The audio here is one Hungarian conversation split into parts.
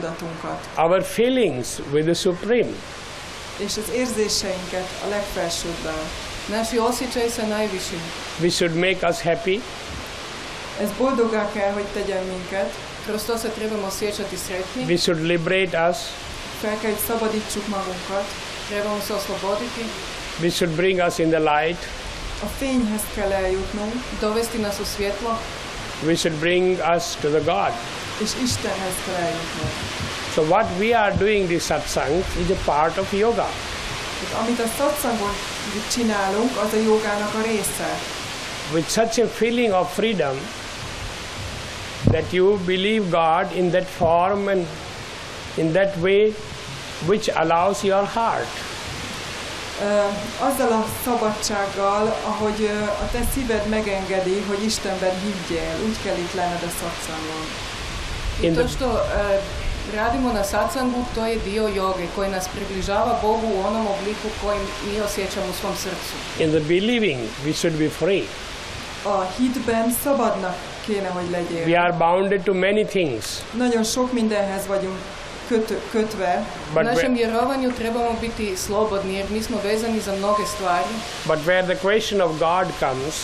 tudatunkat. Our feelings with the Supreme. És az érzéseinket a legfelsőbbel. Naši osjećaji sa najvišim. We should make us happy. Ez boldoggá kell, hogy tegyen minket. Kroz to se trebamo osjećati sretni. We should liberate us. Fel kell, hogy szabadítsuk magunkat. Trebamo se osloboditi. We should bring us in the light. A fényhez kell eljutnunk. Dovesti nas u svjetlo. We should bring us to the God. És Istenhez kell eljutnunk. So what we are doing this satsang is a part of yoga. Amit a satsangon csinálunk, az a jogának a része. With such a feeling of freedom that you believe God in that form and in that way which allows your heart. Azzal a szabadsággal, ahogy a te szíved megengedi, hogy Istenben higgyél, úgy kell itt lenned a satsangon. I to što radimo na satsangu, to je dio joge koji nas približava Bogu u onom obliku kojim mi osjećamo u svom srcu. In the believing, we should be free. A hitben szabadnak kéne, hogy legyél. We are bounded to many things. Nagyon sok mindenhez vagyunk kötve. U našem vjerovanju trebamo biti slobodni jer mi smo vezani za mnoge stvari. But where the question of God comes,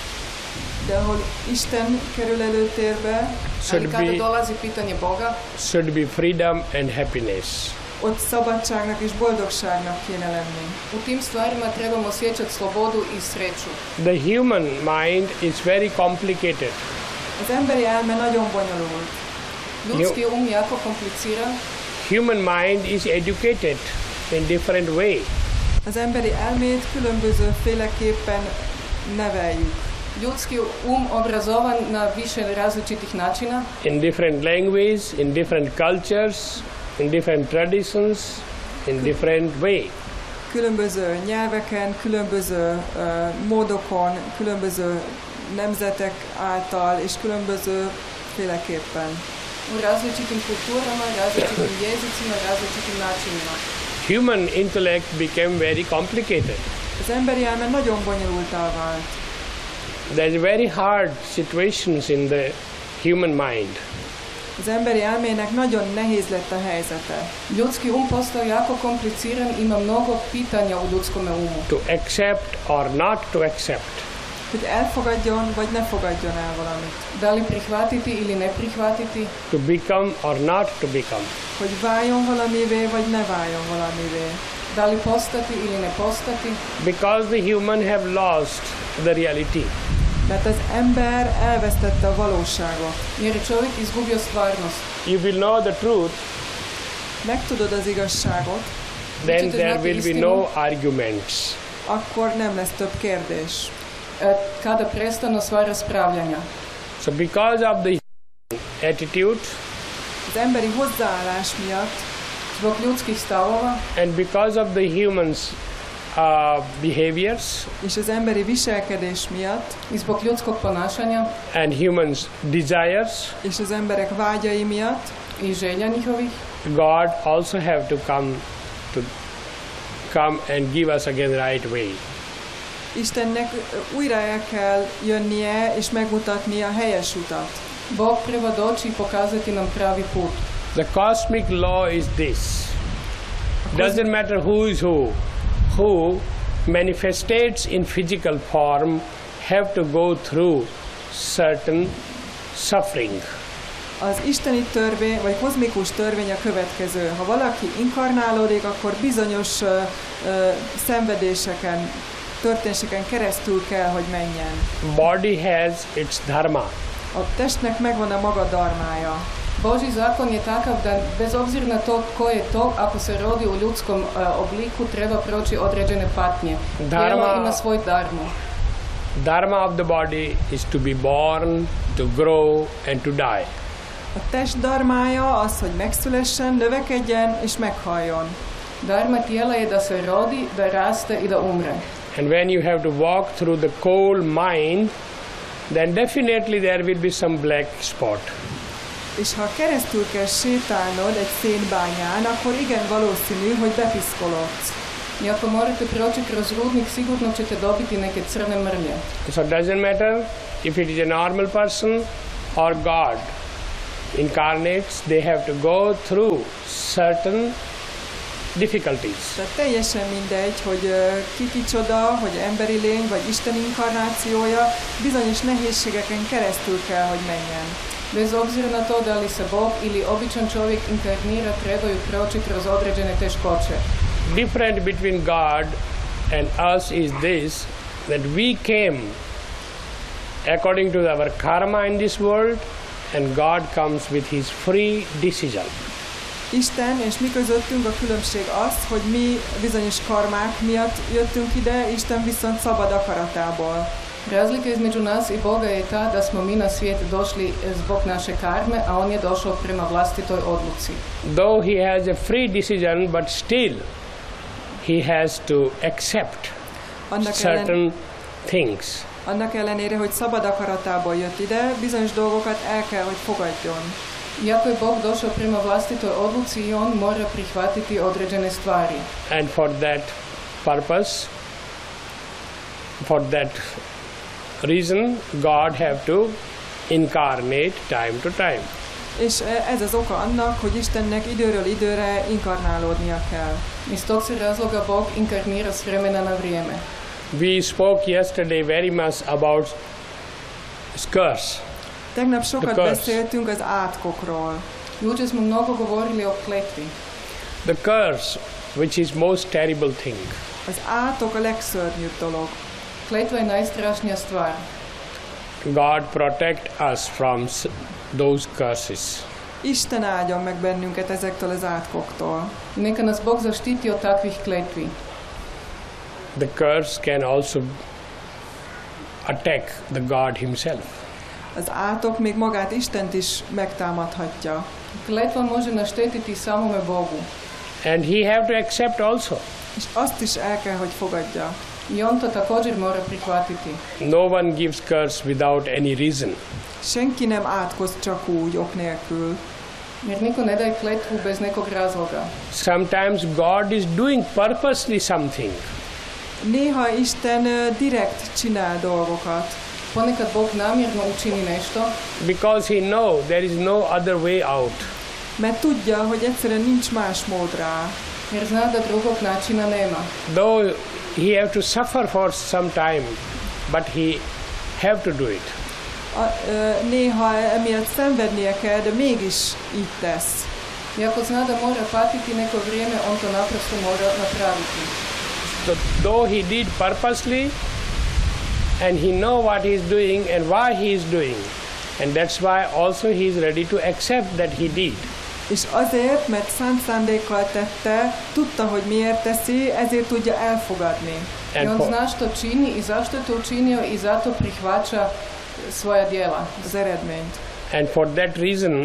de ahol Isten kerül előtérbe, ali kada dolazi pitanje Boga, should be freedom and happiness. Ott szabadságnak és boldogságnak kéne lenni. U tim stvarima trebamo osjećati slobodu i sreću. The human mind is very complicated. Az emberi elme nagyon bonyolult. Ljudski jako kompliciran. Human mind is educated in different way. Az emberi elmét különböző féleképpen neveljük. Ljudski obrazovan na više različitih načina. In different languages, in different cultures, in different traditions, in different way. Különböző nyelveken, különböző módokon, különböző nemzetek által és különböző féleképpen. U različitim kulturama, različitim jezicima, različitim načinima. Human intellect became very complicated. Az emberi elme nagyon bonyolultá vált. There's very hard situations in the human mind. Az emberi elmének nagyon nehéz lett a helyzete. Ljudski postao jako kompliciran, ima mnogo pitanja u ljudskome umu. To accept or not to accept. Hogy elfogadjon vagy ne fogadjon el valamit. Da li prihvatiti ili ne prihvatiti. To become or not to become. Hogy váljon valamivé vagy ne váljon valamivé. Da li postati ili ne postati. Because the human have lost the reality. Mert az ember elvesztette a valóságot. Jer je čovjek izgubio stvarnost. You will know the truth. Megtudod az igazságot. Then there will be no arguments. Akkor nem lesz több kérdés. Kada prestanu sva raspravljanja. So because of the attitude, az emberi hozzáállás miatt, zbog ljudskih stavova, and because of the humans behaviors, és az emberi viselkedés miatt, i zbog ljudskog ponašanja, and humans desires, és az emberek vágyai miatt, i želja njihovih, God also have to come and give us again the right way. Istennek újra el kell jönnie és megmutatnia a helyes utat. Bog treba doći i pokazati nam pravi put. The cosmic law is this. Doesn't matter who is who manifestates in physical form have to go through certain suffering. Az isteni törvény, vagy kozmikus törvény a következő. Ha valaki inkarnálódik, akkor bizonyos szenvedéseken, történéseken keresztül kell, hogy menjen. Body has its dharma. A testnek megvan a maga dharmája. Božji zakon je takav da bez obzira na to ko je to, ako se rodi u ljudskom obliku, treba proći određene patnje. Tijelo ima svoj dharmu. Dharma of the body is to be born, to grow and to die. A test dharmája az, hogy megszülessen, növekedjen és meghaljon. Dharma tijela je da se rodi, da raste i da umre. And when you have to walk through the coal mine, then definitely there will be some black spot. És ha keresztül kell sétálnod egy szénbányán, akkor igen valószínű, hogy bepiszkolodsz. I ako morate proći kroz rudnik, sigurno ćete dobiti neke crne mrlje. So it doesn't matter if it is a normal person or God. incarnates, they have to go through certain difficulties. Tehát teljesen mindegy, hogy ki kicsoda, hogy emberi lény, vagy Isten inkarnációja, bizonyos nehézségeken keresztül kell, hogy menjen. Bez obzira na to da li se Bog ili običan čovjek inkarnira, trebaju proći kroz određene teškoće. Difference between God and us is this, that we came according to our karma in this world, and God comes with his free decision. Isten és mi közöttünk a különbség az, hogy mi bizonyos karmák miatt jöttünk ide, Isten viszont szabad akaratából. Razlika između nas i Boga je ta da smo mi na svijet došli zbog naše karme, a on je došao prema vlastitoj odluci. Though he has a free decision, but still he has to accept certain things. Annak ellenére, hogy szabad akaratából jött ide, bizonyos dolgokat el kell, hogy fogadjon. Iako je Bog došao prema vlastitoj odluci i on mora prihvatiti određene stvari. And for that purpose, for that reason, God have to incarnate time to time. És ez az oka annak, hogy Istennek időről időre inkarnálódnia kell. Iz tog se razloga Bog inkarnira s vremena na vrijeme. We spoke yesterday very much about curse. Tegnap sokat beszéltünk az átkokról. Jučer smo mnogo govorili o kletvi. The curse, which is most terrible thing. Az átok a legszörnyűbb dolog. Kletva je najstrašnija stvar. God protect us from those curses. Isten áldjon meg bennünket ezektől az átkoktól. Neka nas Bog zaštiti od takvih kletvi. The curse can also attack the God himself. Az átok még magát Istent is megtámadhatja. Kletva može naštetiti samome Bogu. And he have to accept also. És azt is el kell, hogy fogadja. I on to također mora prihvatiti. No one gives curse without any reason. Senki nem átkoz csak úgy, ok nélkül. Jer niko ne daje kletvu bez nekog razloga. Sometimes God is doing purposely something. Néha Isten direkt csinál dolgokat. Ponekad Bog namjerno učini nešto. Because he know there is no other way out. Mert tudja, hogy egyszerűen nincs más mód rá. Jer zna da drugog načina nema. Though he have to suffer for some time, but he have to do it. Néha emiatt szenvednie kell, de mégis így tesz. Iako zna da mora patiti neko vrijeme, on to naprosto mora napraviti. So, though he did purposely, and he know what he is doing and why he is doing, and that's why also he is ready to accept that he did. És azért, mert szánt szándékkal tette, tudta, hogy miért teszi, ezért tudja elfogadni. I on zna što čini i zašto je to učinio i zato prihvaća svoja djela. Az eredményt. And for that reason,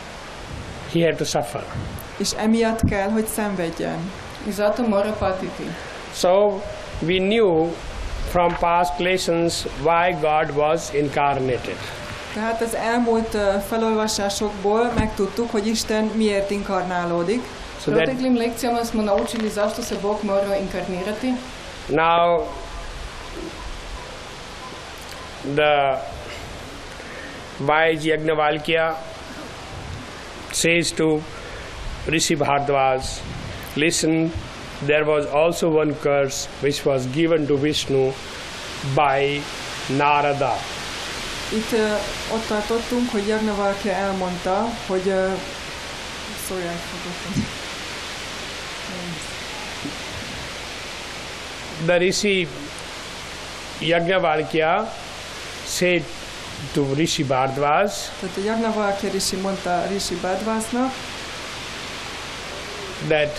he had to suffer. És emiatt kell, hogy szenvedjen. I zato mora patiti. So we knew from past lessons why God was incarnated. Tehát az elmúlt felolvasásokból megtudtuk, hogy Isten miért inkarnálódik. So proteklim lekcijama smo naučili zašto se Bog mora inkarnirati. Now the wise Yajnavalkya says to Rishi Bhardwaj, listen, there was also one curse which was given to Vishnu by Narada. Itt ott tartottunk, hogy Yajnavalkya elmondta, hogy sorry, I forgot. The Rishi Yajnavalkya said to Rishi Bhardwaj, tehát a Yajnavalkya Rishi mondta Rishi Bhardwajnak, that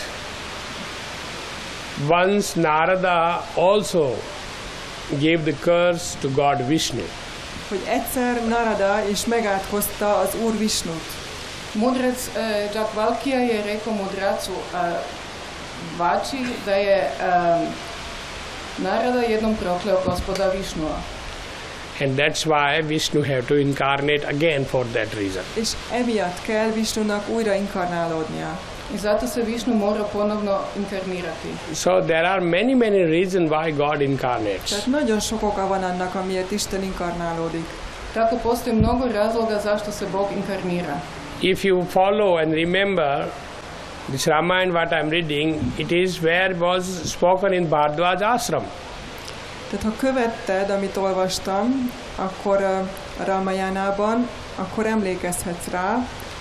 once Narada also gave the curse to God Vishnu. Hogy egyszer Narada is megátkozta az Úr Visnut. Mudrac Yajnavalkya je rekao mudracu Vači da je Narada jednom prokleo gospoda Višnua. And that's why Vishnu have to incarnate again for that reason. És emiatt kell Visnunak újra inkarnálódnia. I zato se Višnu mora ponovno inkarnirati. So there are many reasons why God incarnates. Tehát nagyon sok oka van annak, amiért Isten inkarnálódik. Tako postoji mnogo razloga zašto se Bog inkarnira. if you follow and remember this Ramayana what I am reading, it is where was spoken in Bhardwaj ashram. Tehát ha követted, amit olvastam, akkor a Ramayánában, akkor emlékezhetsz rá,